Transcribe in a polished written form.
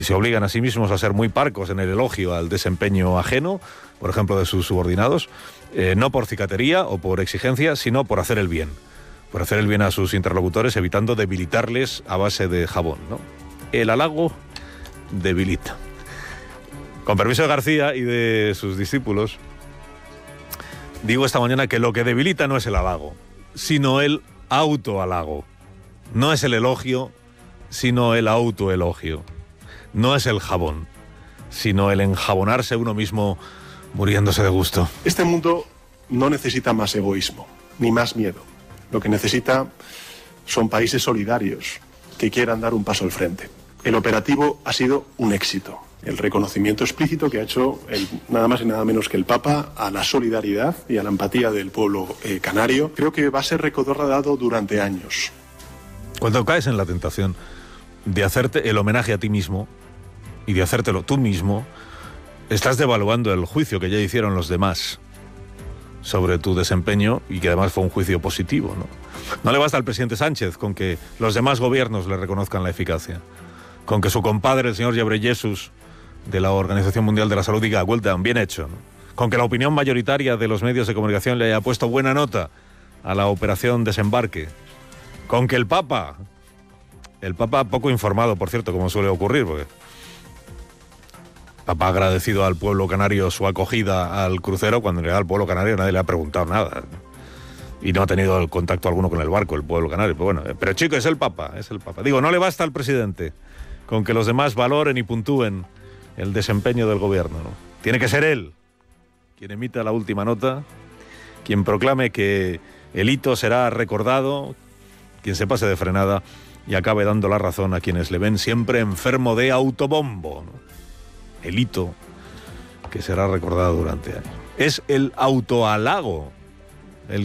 Se obligan a sí mismos a ser muy parcos en el elogio al desempeño ajeno, por ejemplo, de sus subordinados, no por cicatería o por exigencia, sino por hacer el bien. Por hacer el bien a sus interlocutores, evitando debilitarles a base de jabón, ¿no? El halago debilita. Con permiso de García y de sus discípulos, digo esta mañana que lo que debilita no es el halago, sino el autohalago. No es el elogio, sino el autoelogio. No es el jabón, sino el enjabonarse uno mismo muriéndose de gusto. Este mundo no necesita más egoísmo, ni más miedo. Lo que necesita son países solidarios que quieran dar un paso al frente. El operativo ha sido un éxito. El reconocimiento explícito que ha hecho nada más y nada menos que el Papa a la solidaridad y a la empatía del pueblo canario, creo que va a ser recordado durante años. Cuando caes en la tentación de hacerte el homenaje a ti mismo y de hacértelo tú mismo, estás devaluando el juicio que ya hicieron los demás sobre tu desempeño y que además fue un juicio positivo, ¿no? No le basta al presidente Sánchez con que los demás gobiernos le reconozcan la eficacia, con que su compadre, el señor Ghebreyesus, de la Organización Mundial de la Salud, diga, well done, bien hecho, ¿no? Con que la opinión mayoritaria de los medios de comunicación le haya puesto buena nota a la operación Desembarque, con que el Papa poco informado, por cierto, como suele ocurrir, porque Papa ha agradecido al pueblo canario su acogida al crucero, cuando en realidad al pueblo canario nadie le ha preguntado nada. Y no ha tenido el contacto alguno con el barco, el pueblo canario. Pero bueno, pero chico, es el Papa. Digo, no le basta al presidente con que los demás valoren y puntúen el desempeño del gobierno, ¿no? Tiene que ser él quien emita la última nota, quien proclame que el hito será recordado, quien se pase de frenada y acabe dando la razón a quienes le ven siempre enfermo de autobombo, ¿no? El hito que será recordado durante años. Es el autohalago